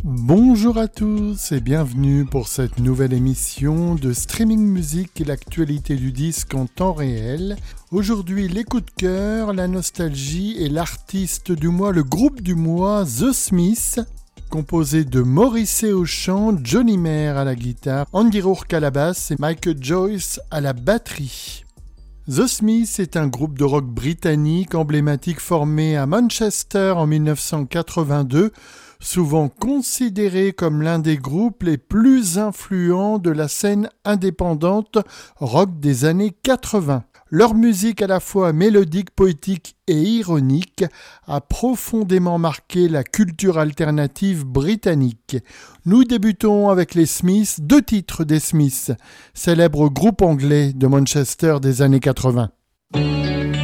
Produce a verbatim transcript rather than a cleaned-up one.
Bonjour à tous et bienvenue pour cette nouvelle émission de Streaming Musique et l'actualité du disque en temps réel. Aujourd'hui, les coups de cœur, la nostalgie et l'artiste du mois, le groupe du mois, The Smiths, composé de Morrissey au chant, Johnny Marr à la guitare, Andy Rourke à la basse et Michael Joyce à la batterie. The Smiths est un groupe de rock britannique emblématique formé à Manchester en dix-neuf cent quatre-vingt-deux, souvent considéré comme l'un des groupes les plus influents de la scène indépendante rock des années quatre-vingts. Leur musique à la fois mélodique, poétique et ironique a profondément marqué la culture alternative britannique. Nous débutons avec les Smiths, deux titres des Smiths, célèbre groupe anglais de Manchester des années quatre-vingts.